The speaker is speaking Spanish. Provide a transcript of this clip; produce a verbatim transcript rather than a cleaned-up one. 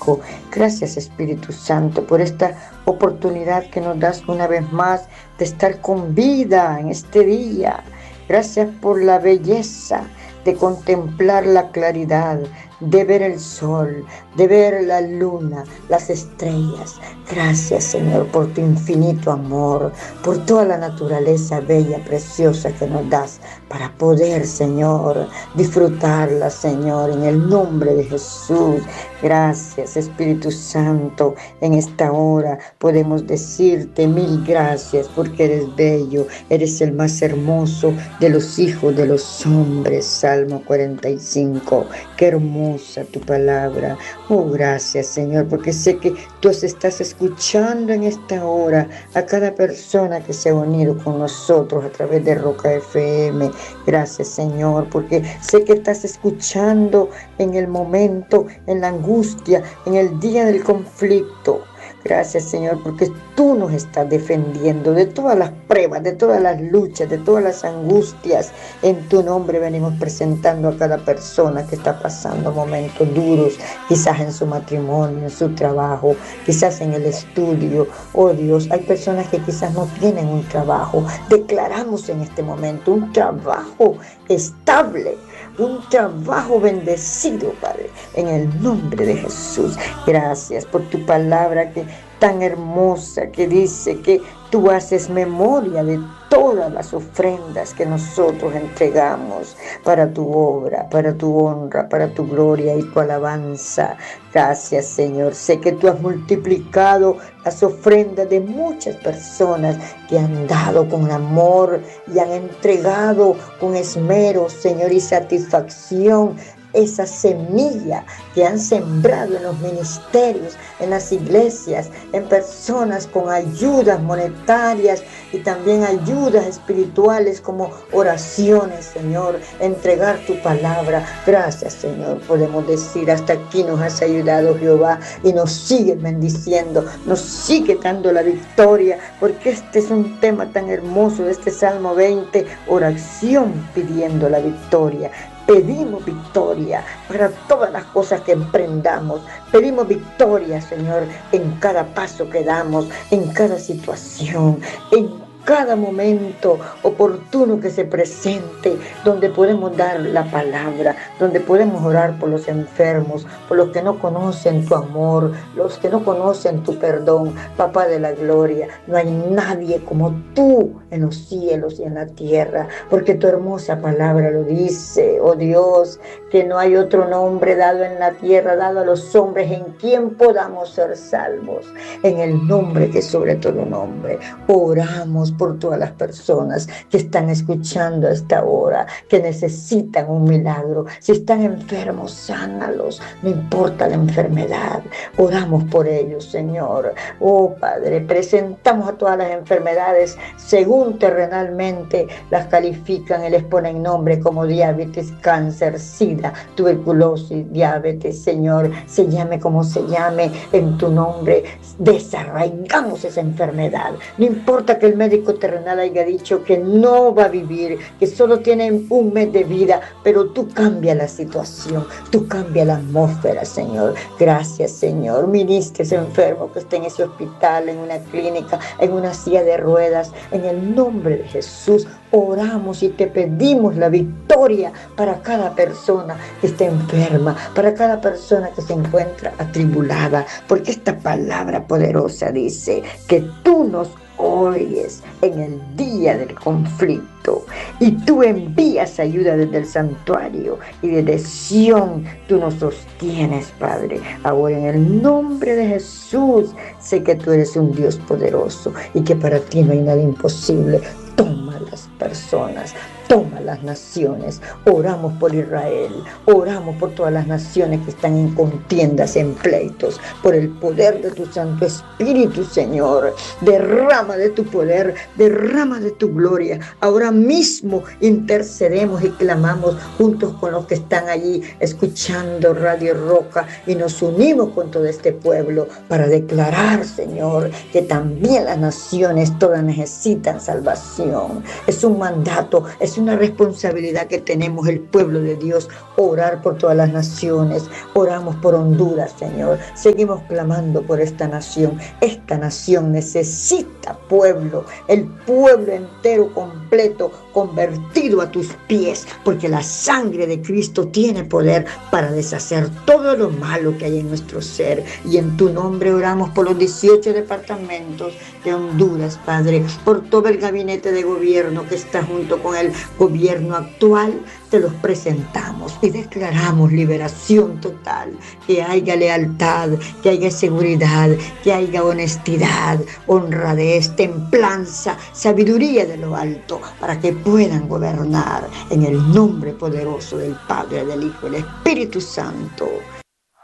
Hijo. Gracias, Espíritu Santo, por esta oportunidad que nos das una vez más de estar con vida en este día. Gracias por la belleza de contemplar la claridad, de ver el sol, de ver la luna, las estrellas. Gracias, Señor, por tu infinito amor, por toda la naturaleza bella, preciosa que nos das para poder, Señor, disfrutarla, Señor, en el nombre de Jesús. Gracias, Espíritu Santo. En esta hora podemos decirte mil gracias porque eres bello, eres el más hermoso de los hijos de los hombres. Salmo cuarenta y cinco. Qué hermosa tu palabra. Oh, gracias, Señor, porque sé que tú estás escuchando en esta hora a cada persona que se ha unido con nosotros a través de Roca F M. Gracias, Señor, porque sé que estás escuchando en el momento, en la angustia, en el día del conflicto. Gracias, Señor, porque tú nos estás defendiendo de todas las pruebas, de todas las luchas, de todas las angustias. En tu nombre venimos presentando a cada persona que está pasando momentos duros, quizás en su matrimonio, en su trabajo, quizás en el estudio. Oh Dios, hay personas que quizás no tienen un trabajo. Declaramos en este momento un trabajo estable, un trabajo bendecido, Padre, en el nombre de Jesús. Gracias por tu palabra que tan hermosa, que dice que tú haces memoria de todas las ofrendas que nosotros entregamos para tu obra, para tu honra, para tu gloria y tu alabanza. Gracias, Señor. Sé que tú has multiplicado las ofrendas de muchas personas que han dado con amor y han entregado con esmero, Señor, y satisfacción esa semilla que han sembrado en los ministerios, en las iglesias, en personas con ayudas monetarias y también ayudas espirituales como oraciones, Señor, entregar tu palabra. Gracias, Señor, podemos decir, hasta aquí nos has ayudado, Jehová, y nos sigue bendiciendo, nos sigue dando la victoria, porque este es un tema tan hermoso de este Salmo veinte, oración pidiendo la victoria. Pedimos victoria para todas las cosas que emprendamos. Pedimos victoria, Señor, en cada paso que damos, en cada situación, en cada momento oportuno que se presente, donde podemos dar la palabra, donde podemos orar por los enfermos, por los que no conocen tu amor, los que no conocen tu perdón. Papá de la gloria, no hay nadie como tú en los cielos y en la tierra, porque tu hermosa palabra lo dice, oh Dios, que no hay otro nombre dado en la tierra, dado a los hombres, en quien podamos ser salvos, en el nombre que sobre todo nombre. Oramos por todas las personas que están escuchando a esta hora, que necesitan un milagro. Si están enfermos, sánalos, no importa la enfermedad. Oramos por ellos, Señor. Oh Padre, presentamos a todas las enfermedades según terrenalmente las califican y les ponen nombre, como diabetes, cáncer, sida, tuberculosis, diabetes. Señor, se llame como se llame, en tu nombre desarraigamos esa enfermedad. No importa que el médico terrenal haya dicho que no va a vivir, que solo tiene un mes de vida, pero tú cambia la situación, tú cambia la atmósfera, Señor. Gracias, Señor. Ministre ese enfermo que esté en ese hospital, en una clínica, en una silla de ruedas, en el nombre de Jesús. Oramos y te pedimos la victoria para cada persona que esté enferma, para cada persona que se encuentra atribulada, porque esta palabra poderosa dice que tú nos oyes en el día del conflicto y tú envías ayuda desde el santuario y desde Sión tú nos sostienes, Padre. Ahora, en el nombre de Jesús, sé que tú eres un Dios poderoso y que para ti no hay nada imposible. Toma las personas, toma las naciones. Oramos por Israel, oramos por todas las naciones que están en contiendas, en pleitos, por el poder de tu Santo Espíritu, Señor. Derrama de tu poder, derrama de tu gloria. Ahora mismo intercedemos y clamamos juntos con los que están allí escuchando Radio Roca y nos unimos con todo este pueblo para declarar, Señor, que también las naciones todas necesitan salvación. Es un mandato, es Es una responsabilidad que tenemos el pueblo de Dios, orar por todas las naciones. Oramos por Honduras, Señor. Seguimos clamando por esta nación. Esta nación necesita pueblo, el pueblo entero, completo, convertido a tus pies, porque la sangre de Cristo tiene poder para deshacer todo lo malo que hay en nuestro ser. Y en tu nombre oramos por los dieciocho departamentos de Honduras, Padre, por todo el gabinete de gobierno que está junto con el gobierno actual. Te los presentamos y declaramos liberación total, que haya lealtad, que haya seguridad, que haya honestidad, honradez, templanza, sabiduría de lo alto, para que puedan gobernar en el nombre poderoso del Padre, del Hijo y del Espíritu Santo.